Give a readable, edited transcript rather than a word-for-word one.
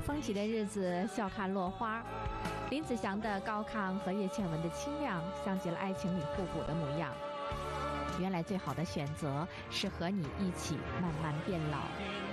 风起的日子，笑看落花。林子祥的高亢和叶倩文的清亮，像极了爱情里复古的模样。原来最好的选择是和你一起慢慢变老。